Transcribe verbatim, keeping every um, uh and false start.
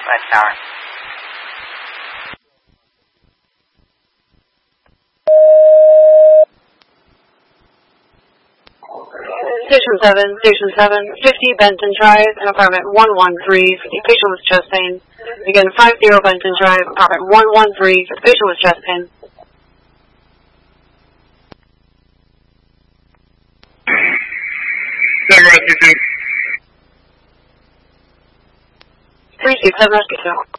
West Tower. Station seven, Station seven, fifty Benton Drive, apartment one one three, for the patient with chest pain. Again, fifty Benton Drive, apartment one one three, for the patient with chest pain. Seven rescue two. three six seven rescue two.